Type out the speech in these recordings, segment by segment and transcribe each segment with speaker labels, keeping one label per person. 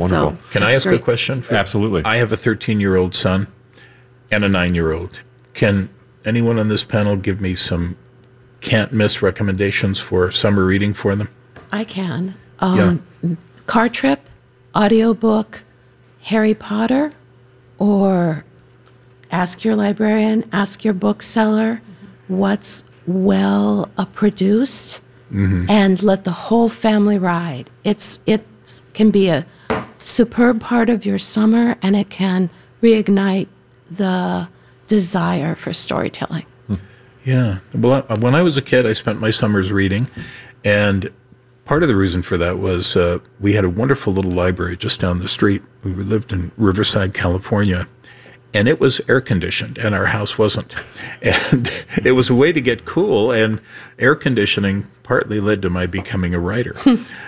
Speaker 1: Wonderful.
Speaker 2: So
Speaker 3: Can I ask a question?
Speaker 1: Absolutely.
Speaker 3: I have a 13-year-old son and a 9-year-old. Can anyone on this panel give me some can't-miss recommendations for summer reading for them?
Speaker 2: I can.
Speaker 3: Yeah.
Speaker 2: Car Trip, audiobook, Harry Potter, or ask your librarian, ask your bookseller what's well produced, and let the whole family ride. It can be a superb part of your summer, and it can reignite the desire for storytelling.
Speaker 3: Yeah. Well, when I was a kid, I spent my summers reading, and part of the reason for that was we had a wonderful little library just down the street. We lived in Riverside, California, and it was air conditioned, and our house wasn't. And it was a way to get cool, and air conditioning partly led to my becoming a writer.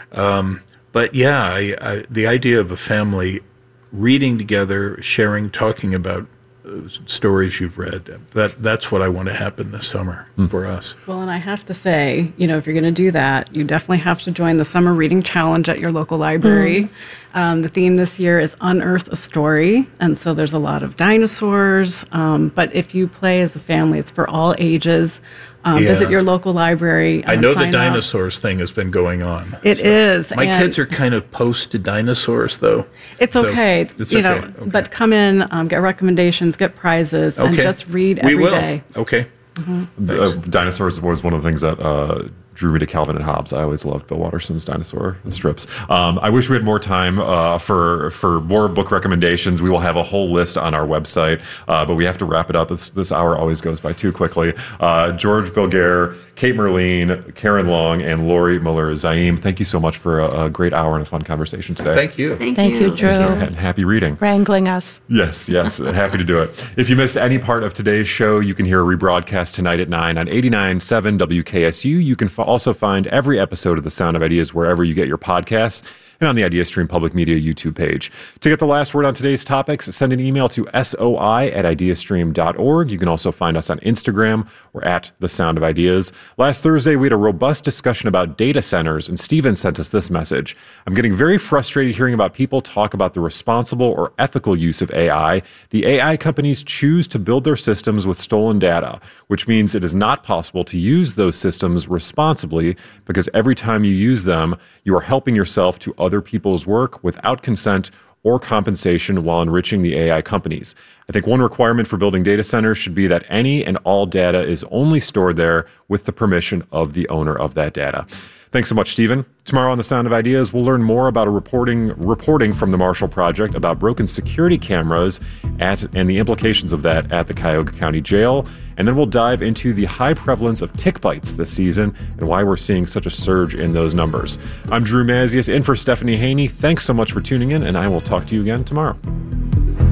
Speaker 3: But yeah, the idea of a family reading together, sharing, talking about stories you've read, that's what I want to happen this summer for us.
Speaker 4: Well, and I have to say, if you're going to do that, you definitely have to join the Summer Reading Challenge at your local library. The theme this year is Unearth a Story, and so there's a lot of dinosaurs, but if you play as a family, it's for all ages. Visit your local library.
Speaker 3: I know the
Speaker 4: sign up.
Speaker 3: dinosaurs thing has been going on.
Speaker 4: It is.
Speaker 3: My kids are kind of post-dinosaurs, though.
Speaker 4: It's okay.
Speaker 3: It's okay.
Speaker 4: But come in, get recommendations, get prizes, and just read every day.
Speaker 3: Okay.
Speaker 1: Dinosaurs was one of the things that drew me to Calvin and Hobbes. I always loved Bill Watterson's dinosaur strips. I wish we had more time for more book recommendations. We will have a whole list on our website, but we have to wrap it up. This hour always goes by too quickly. George Bilger, Kate Merline, Karen Long, and Lori Muller-Zaim, thank you so much for a great hour and a fun conversation today.
Speaker 3: Thank you.
Speaker 2: Thank you, Drew.
Speaker 1: And happy reading.
Speaker 2: Wrangling us.
Speaker 1: Yes, happy to do it. If you missed any part of today's show, you can hear a rebroadcast tonight at 9 on 89.7 WKSU. You can also find every episode of The Sound of Ideas wherever you get your podcasts and on the IdeaStream Public Media YouTube page. To get the last word on today's topics, send an email to soi@ideastream.org. You can also find us on Instagram or at The Sound of Ideas. Last Thursday, we had a robust discussion about data centers, and Steven sent us this message. I'm getting very frustrated hearing about people talk about the responsible or ethical use of AI. The AI companies choose to build their systems with stolen data, which means it is not possible to use those systems responsibly because every time you use them, you are helping yourself to other people's work without consent or compensation while enriching the AI companies. I think one requirement for building data centers should be that any and all data is only stored there with the permission of the owner of that data. Thanks so much, Stephen. Tomorrow on The Sound of Ideas, we'll learn more about reporting from the Marshall Project about broken security cameras and the implications of that at the Cuyahoga County Jail. And then we'll dive into the high prevalence of tick bites this season and why we're seeing such a surge in those numbers. I'm Drew Mazias, in for Stephanie Haney. Thanks so much for tuning in, and I will talk to you again tomorrow.